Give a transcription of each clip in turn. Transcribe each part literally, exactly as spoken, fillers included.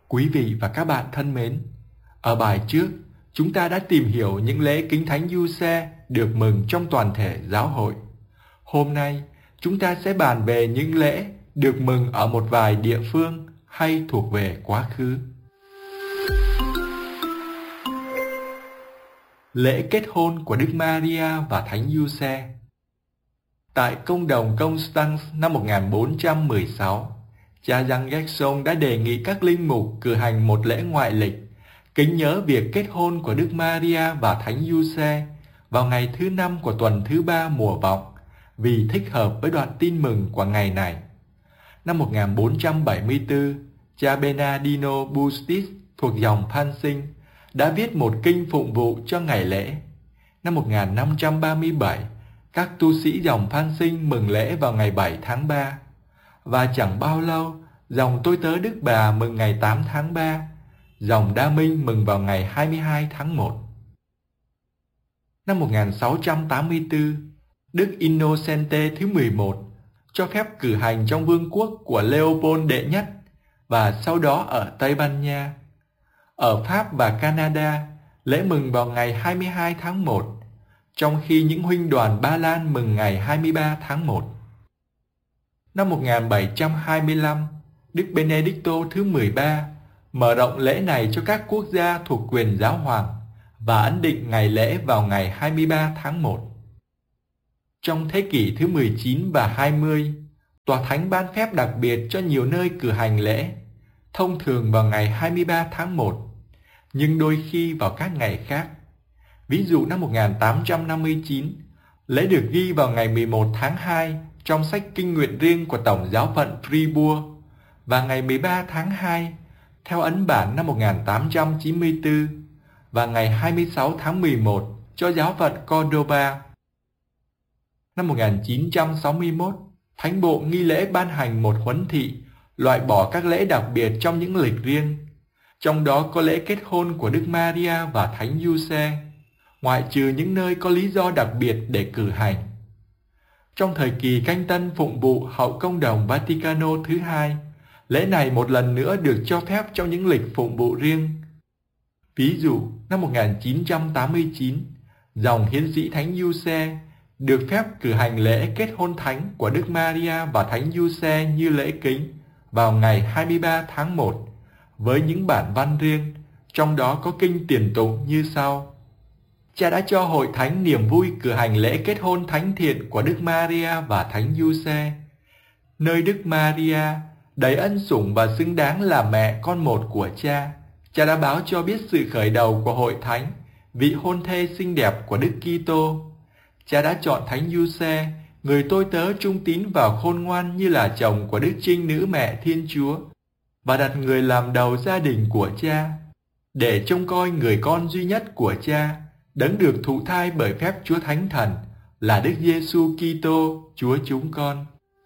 Quý vị và các bạn thân mến, ở bài trước, chúng ta đã tìm hiểu những lễ kính thánh Giuse được mừng trong toàn thể giáo hội. Hôm nay, chúng ta sẽ bàn về những lễ được mừng ở một vài địa phương hay thuộc về quá khứ. Lễ kết hôn của Đức Maria và Thánh Giuse. Tại công đồng Constance năm một nghìn bốn trăm mười sáu, cha Jean Gerson đã đề nghị các linh mục cử hành một lễ ngoại lịch kính nhớ việc kết hôn của Đức Maria và Thánh Giuse vào ngày thứ năm của tuần thứ ba mùa vọng, vì thích hợp với đoạn tin mừng của ngày này. Năm một nghìn bốn trăm bảy mươi tư, cha Bernardino Bustis thuộc dòng Pansing đã viết một kinh phụng vụ cho ngày lễ. Năm một nghìn năm trăm ba mươi bảy, các tu sĩ dòng Pansing mừng lễ vào ngày bảy tháng ba. Và chẳng bao lâu, dòng Tôi Tớ Đức Bà mừng ngày tám tháng ba, dòng Đa Minh mừng vào ngày hai mươi hai tháng một. Năm một nghìn sáu trăm tám mươi tư, Đức Innocente thứ mười một cho phép cử hành trong vương quốc của Leopold đệ nhất và sau đó ở Tây Ban Nha. Ở Pháp và Canada, lễ mừng vào ngày hai mươi hai tháng một, trong khi những huynh đoàn Ba Lan mừng ngày hai mươi ba tháng một. Năm một nghìn bảy trăm hai mươi lăm, Đức Benedicto thứ mười ba mở rộng lễ này cho các quốc gia thuộc quyền giáo hoàng và ấn định ngày lễ vào ngày hai mươi ba tháng một. Trong thế kỷ thứ mười chín và hai mươi, Tòa Thánh ban phép đặc biệt cho nhiều nơi cử hành lễ, thông thường vào ngày hai mươi ba tháng một, nhưng đôi khi vào các ngày khác. Ví dụ năm một nghìn tám trăm năm mươi chín, lễ được ghi vào ngày mười một tháng hai trong sách kinh nguyện riêng của Tổng giáo phận Fribourg và ngày mười ba tháng hai theo ấn bản năm một nghìn tám trăm chín mươi tư và ngày hai mươi sáu tháng mười một cho giáo phận Cordoba. Năm một nghìn chín trăm sáu mươi mốt, Thánh bộ nghi lễ ban hành một huấn thị loại bỏ các lễ đặc biệt trong những lịch riêng, trong đó có lễ kết hôn của Đức Maria và Thánh Giuse, ngoại trừ những nơi có lý do đặc biệt để cử hành. Trong thời kỳ canh tân phụng vụ hậu công đồng Vaticano thứ hai, lễ này một lần nữa được cho phép trong những lịch phụng vụ riêng. Ví dụ, năm một nghìn chín trăm tám mươi chín, dòng hiến sĩ Thánh Giuse được phép cử hành lễ kết hôn thánh của Đức Maria và Thánh Giuse như lễ kính vào ngày hai mươi ba tháng một, với những bản văn riêng, trong đó có kinh tiền tụng như sau. Cha đã cho hội thánh niềm vui cử hành lễ kết hôn thánh thiện của Đức Maria và Thánh Giuse, nơi Đức Maria đầy ân sủng và xứng đáng là mẹ con một của cha. Cha đã báo cho biết sự khởi đầu của hội thánh, vị hôn thê xinh đẹp của Đức Kitô. Cha đã chọn Thánh Giuse, người tôi tớ trung tín và khôn ngoan như là chồng của Đức Trinh Nữ Mẹ Thiên Chúa, và đặt người làm đầu gia đình của cha, để trông coi người con duy nhất của cha, đấng được thụ thai bởi phép Chúa Thánh Thần, là Đức Giêsu Kitô, Chúa chúng con.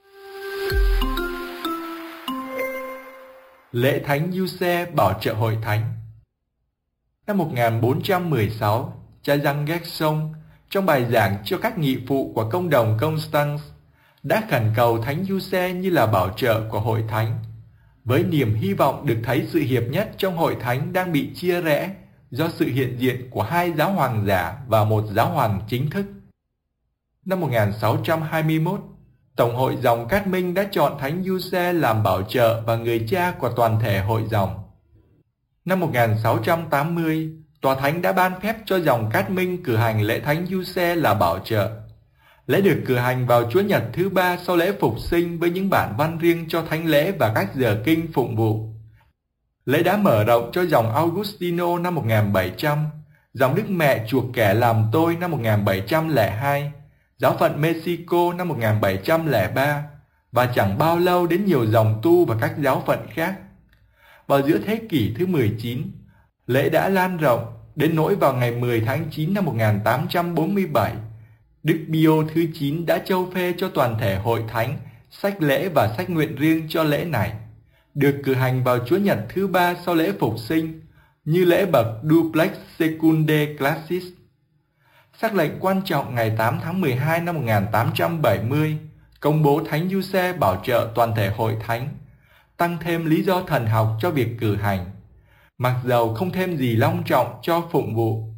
Lễ Thánh Giuse bảo trợ hội thánh. Năm một nghìn bốn trăm mười sáu, cha Jean Gerson trong bài giảng cho các nghị phụ của công đồng Constance đã khẩn cầu Thánh Giuse như là bảo trợ của hội thánh, với niềm hy vọng được thấy sự hiệp nhất trong hội thánh đang bị chia rẽ do sự hiện diện của hai giáo hoàng giả và một giáo hoàng chính thức. Năm một nghìn sáu trăm hai mươi mốt, Tổng hội dòng Cát Minh đã chọn Thánh Giuse làm bảo trợ và người cha của toàn thể hội dòng. Năm một nghìn sáu trăm tám mươi, Tòa Thánh đã ban phép cho dòng Cát Minh cử hành lễ Thánh Giuse là bảo trợ. Lễ được cử hành vào Chúa Nhật thứ ba sau lễ Phục sinh với những bản văn riêng cho thánh lễ và các giờ kinh phụng vụ. Lễ đã mở rộng cho dòng Augustino năm một nghìn bảy trăm, dòng Đức Mẹ chuộc kẻ làm tôi năm một nghìn bảy trăm lẻ hai, giáo phận Mexico năm một nghìn bảy trăm lẻ ba, và chẳng bao lâu đến nhiều dòng tu và các giáo phận khác. Vào giữa thế kỷ thứ mười chín, lễ đã lan rộng đến nỗi vào ngày mười tháng chín năm một nghìn tám trăm bốn mươi bảy, Đức Pio thứ chín đã châu phê cho toàn thể hội thánh sách lễ và sách nguyện riêng cho lễ này, được cử hành vào Chúa Nhật thứ ba sau lễ Phục sinh, như lễ bậc Duplex Secundae Classis. Sắc lệnh quan trọng ngày tám tháng mười hai năm một nghìn tám trăm bảy mươi công bố Thánh Giuse bảo trợ toàn thể hội thánh, tăng thêm lý do thần học cho việc cử hành, mặc dầu không thêm gì long trọng cho phụng vụ.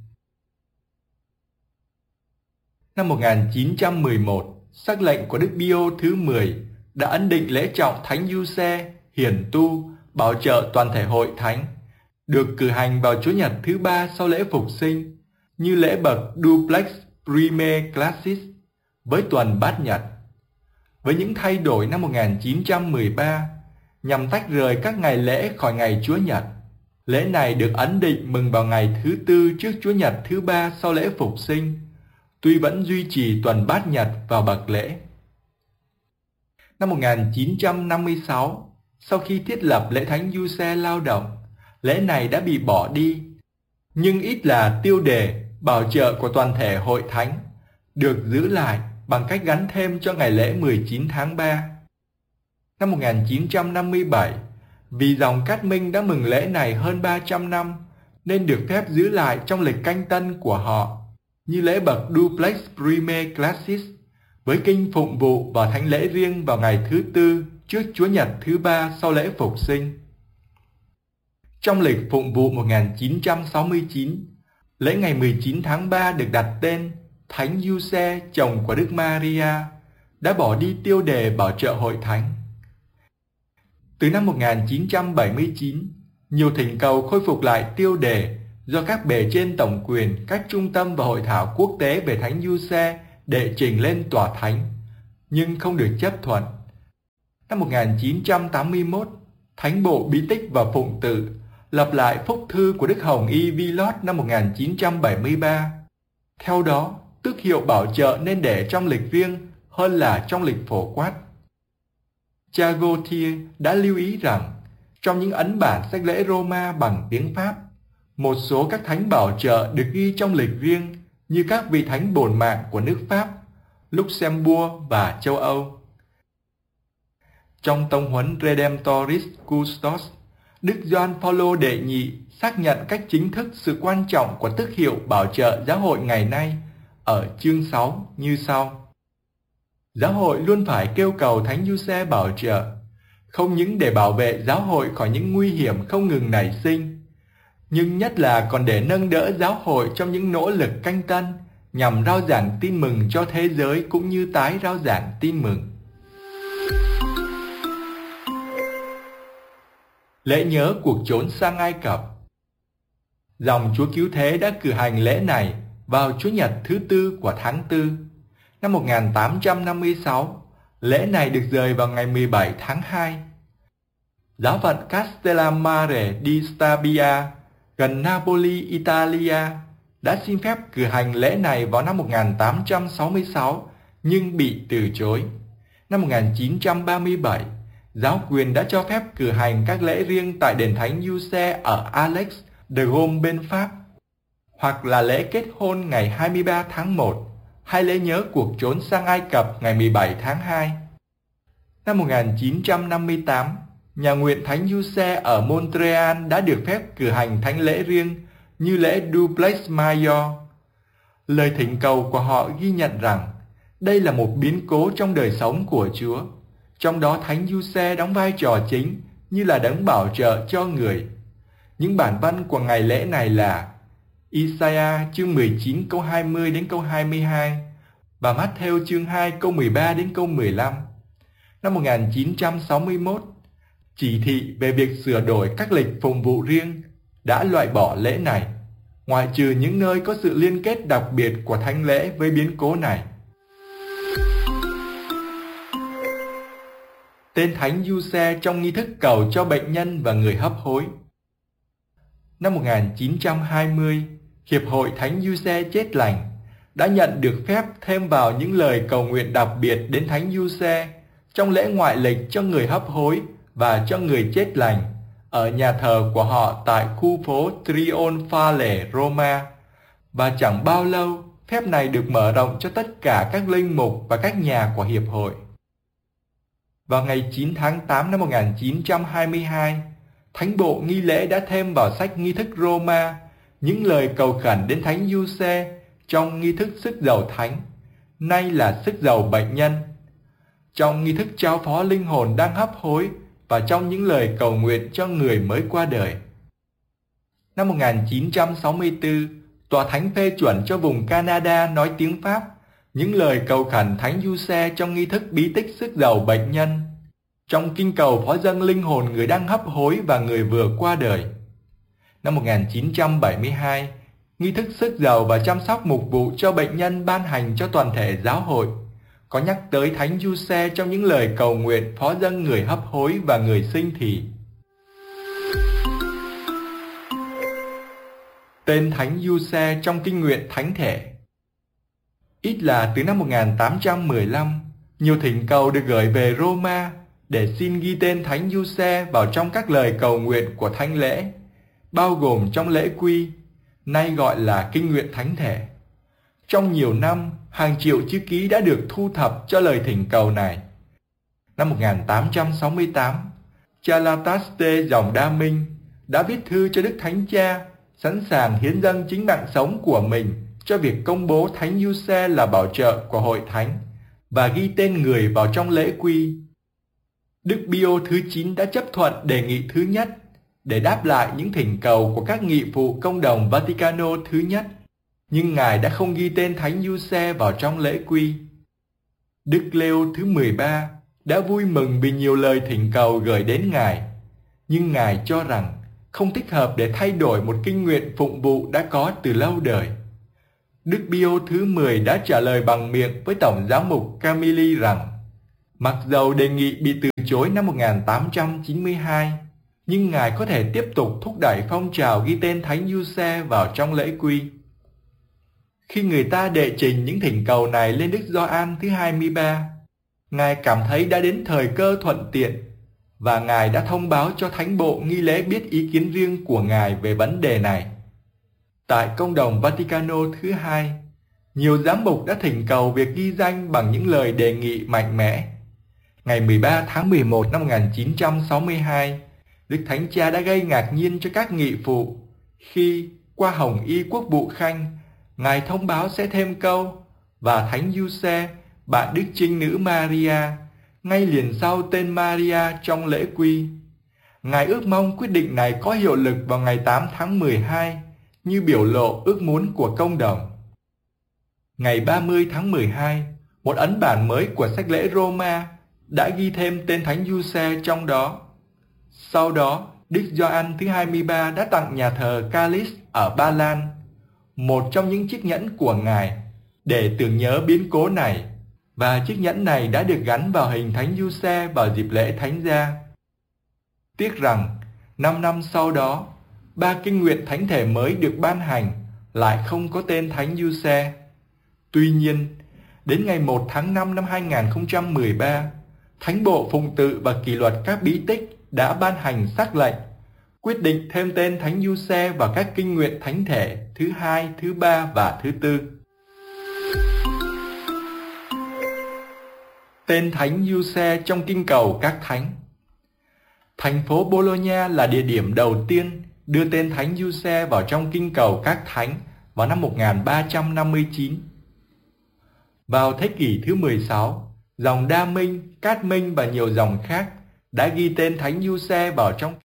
Năm một nghìn chín trăm mười một, sắc lệnh của Đức Pio thứ mười đã ấn định lễ trọng Thánh Giuse, hiển tu, bảo trợ toàn thể hội thánh, được cử hành vào Chúa Nhật thứ ba sau lễ Phục sinh, như lễ bậc Duplex Prime Classis với tuần Bát Nhật. Với những thay đổi năm một nghìn chín trăm mười ba, nhằm tách rời các ngày lễ khỏi ngày Chúa Nhật, lễ này được ấn định mừng vào ngày thứ tư trước Chúa Nhật thứ ba sau lễ Phục sinh, tuy vẫn duy trì tuần Bát Nhật vào bậc lễ. Năm một nghìn chín trăm năm mươi sáu, sau khi thiết lập lễ Thánh Giuse lao động, lễ này đã bị bỏ đi, nhưng ít là tiêu đề bảo trợ của toàn thể hội thánh được giữ lại bằng cách gắn thêm cho ngày lễ mười chín tháng ba. Năm một nghìn chín trăm năm mươi bảy, vì dòng Cát Minh đã mừng lễ này hơn ba trăm năm, nên được phép giữ lại trong lịch canh tân của họ, như lễ bậc Duplex Prime Classis, với kinh phụng vụ và thánh lễ riêng vào ngày thứ tư trước Chúa Nhật thứ ba sau lễ Phục sinh. Trong lịch phụng vụ một nghìn chín trăm sáu mươi chín, lễ ngày mười chín tháng ba được đặt tên Thánh Giuse, chồng của Đức Maria, đã bỏ đi tiêu đề bảo trợ hội thánh. Từ năm một nghìn chín trăm bảy mươi chín, nhiều thỉnh cầu khôi phục lại tiêu đề do các bề trên tổng quyền, các trung tâm và hội thảo quốc tế về Thánh Giuse đệ trình lên tòa thánh, nhưng không được chấp thuận. Năm một nghìn chín trăm tám mươi mốt, Thánh bộ Bí tích và Phụng tự lập lại phúc thư của Đức Hồng Y Villot năm một nghìn chín trăm bảy mươi ba. Theo đó, tước hiệu bảo trợ nên để trong lịch riêng hơn là trong lịch phổ quát. Cha Gautier đã lưu ý rằng, trong những ấn bản sách lễ Roma bằng tiếng Pháp, một số các thánh bảo trợ được ghi trong lịch riêng như các vị thánh bổn mạng của nước Pháp, Luxembourg và châu Âu. Trong tông huấn Redemptoris Custos, Đức Gioan Phaolô đệ nhị xác nhận cách chính thức sự quan trọng của tước hiệu bảo trợ giáo hội ngày nay ở chương sáu như sau. Giáo hội luôn phải kêu cầu Thánh Giuse bảo trợ, không những để bảo vệ giáo hội khỏi những nguy hiểm không ngừng nảy sinh, nhưng nhất là còn để nâng đỡ giáo hội trong những nỗ lực canh tân nhằm rao giảng tin mừng cho thế giới cũng như tái rao giảng tin mừng. Lễ nhớ cuộc trốn sang Ai Cập. Dòng Chúa Cứu Thế đã cử hành lễ này vào Chúa Nhật thứ tư của tháng tư. Năm một nghìn tám trăm năm mươi sáu, lễ này được dời vào ngày mười bảy tháng hai. Giáo phận Castellammare di Stabia, gần Napoli, Italia, đã xin phép cử hành lễ này vào năm một nghìn tám trăm sáu mươi sáu, nhưng bị từ chối. Năm một nghìn chín trăm ba mươi bảy, giáo quyền đã cho phép cử hành các lễ riêng tại đền Thánh Giuse ở Alex de Gaulle bên Pháp, hoặc là lễ kết hôn ngày hai mươi ba tháng một, hay lễ nhớ cuộc trốn sang Ai Cập ngày mười bảy tháng hai. Năm một nghìn chín trăm năm mươi tám, nhà nguyện Thánh Giuse ở Montreal đã được phép cử hành thánh lễ riêng như lễ Duplex Major. Lời thỉnh cầu của họ ghi nhận rằng đây là một biến cố trong đời sống của Chúa, trong đó Thánh Giuse đóng vai trò chính như là đấng bảo trợ cho người. Những bản văn của ngày lễ này là Isaiah chương mười chín câu hai mươi đến câu hai mươi hai và Matthew chương hai câu mười ba đến câu mười lăm. Năm một nghìn chín trăm sáu mươi mốt, chỉ thị về việc sửa đổi các lịch phụng vụ riêng đã loại bỏ lễ này, ngoại trừ những nơi có sự liên kết đặc biệt của thánh lễ với biến cố này. Tên Thánh Giuse trong nghi thức cầu cho bệnh nhân và người hấp hối. Năm một nghìn chín trăm hai mươi, Hiệp hội Thánh Giuse chết lành đã nhận được phép thêm vào những lời cầu nguyện đặc biệt đến Thánh Giuse trong lễ ngoại lịch cho người hấp hối và cho người chết lành ở nhà thờ của họ tại khu phố Trionfale, Roma, và chẳng bao lâu phép này được mở rộng cho tất cả các linh mục và các nhà của Hiệp hội. Vào ngày chín tháng tám năm một nghìn chín trăm hai mươi hai, Thánh bộ nghi lễ đã thêm vào sách nghi thức Roma những lời cầu khẩn đến Thánh Giuse trong nghi thức sức dầu thánh, nay là sức dầu bệnh nhân. Trong nghi thức trao phó linh hồn đang hấp hối và trong những lời cầu nguyện cho người mới qua đời. Năm một nghìn chín trăm sáu mươi tư, Tòa Thánh phê chuẩn cho vùng Canada nói tiếng Pháp những lời cầu khẩn Thánh Giuse trong nghi thức bí tích sức giàu bệnh nhân, trong kinh cầu phó dâng linh hồn người đang hấp hối và người vừa qua đời. Năm một nghìn chín trăm bảy mươi hai, nghi thức sức giàu và chăm sóc mục vụ cho bệnh nhân ban hành cho toàn thể giáo hội, có nhắc tới Thánh Giuse trong những lời cầu nguyện phó dâng người hấp hối và người sinh thì. Tên Thánh Giuse trong kinh nguyện thánh thể. Ít là từ năm một nghìn tám trăm mười lăm, nhiều thỉnh cầu được gửi về Roma để xin ghi tên Thánh Giuse vào trong các lời cầu nguyện của thánh lễ, bao gồm trong lễ quy, nay gọi là kinh nguyện thánh thể. Trong nhiều năm, hàng triệu chữ ký đã được thu thập cho lời thỉnh cầu này. Năm một nghìn tám trăm sáu mươi tám, cha Lataste dòng Đa Minh đã viết thư cho Đức Thánh Cha, sẵn sàng hiến dâng chính mạng sống của mình cho việc công bố Thánh Giuse là bảo trợ của hội thánh và ghi tên người vào trong lễ quy. Đức Pio thứ chín đã chấp thuận đề nghị thứ nhất để đáp lại những thỉnh cầu của các nghị phụ công đồng Vaticano thứ nhất, nhưng Ngài đã không ghi tên Thánh Giuse vào trong lễ quy. Đức Leo thứ mười ba đã vui mừng vì nhiều lời thỉnh cầu gửi đến Ngài, nhưng Ngài cho rằng không thích hợp để thay đổi một kinh nguyện phụng vụ đã có từ lâu đời. Đức Pio thứ mười đã trả lời bằng miệng với Tổng giám mục Camilli rằng, mặc dầu đề nghị bị từ chối năm một nghìn tám trăm chín mươi hai, nhưng Ngài có thể tiếp tục thúc đẩy phong trào ghi tên Thánh Giuse vào trong lễ quy. Khi người ta đệ trình những thỉnh cầu này lên Đức Gioan thứ hai mươi ba, Ngài cảm thấy đã đến thời cơ thuận tiện, và Ngài đã thông báo cho Thánh bộ nghi lễ biết ý kiến riêng của Ngài về vấn đề này. Tại Công đồng Vaticano thứ hai, nhiều giám mục đã thỉnh cầu việc ghi danh bằng những lời đề nghị mạnh mẽ. Ngày mười ba tháng mười một năm một nghìn chín trăm sáu mươi hai, Đức Thánh Cha đã gây ngạc nhiên cho các nghị phụ khi, qua Hồng Y Quốc vụ Khanh, Ngài thông báo sẽ thêm câu và Thánh Giuse, bạn Đức Trinh Nữ Maria, ngay liền sau tên Maria trong lễ quy. Ngài ước mong quyết định này có hiệu lực vào ngày tám tháng mười hai, như biểu lộ ước muốn của công đồng. Ngày ba mươi tháng mười hai, một ấn bản mới của sách lễ Roma đã ghi thêm tên Thánh Giuse trong đó. Sau đó, Đức Gioan thứ hai mươi ba đã tặng nhà thờ Calis ở Ba Lan một trong những chiếc nhẫn của Ngài để tưởng nhớ biến cố này, và chiếc nhẫn này đã được gắn vào hình Thánh Giuse vào dịp lễ Thánh Gia. Tiếc rằng, năm năm sau đó, ba kinh nguyện thánh thể mới được ban hành lại không có tên Thánh Giuse. Tuy nhiên, đến ngày một tháng năm năm hai nghìn không trăm mười ba, Thánh bộ Phụng tự và Kỷ luật các bí tích đã ban hành sắc lệnh quyết định thêm tên Thánh Giuse vào các kinh nguyện thánh thể thứ hai, thứ ba và thứ tư. Tên Thánh Giuse trong kinh cầu các thánh. Thành phố Bologna là địa điểm đầu tiên đưa tên Thánh Giuse vào trong kinh cầu các thánh vào năm một nghìn ba trăm năm mươi chín. Vào thế kỷ thứ mười sáu, dòng Đa Minh, Cát Minh và nhiều dòng khác đã ghi tên Thánh Giuse vào trong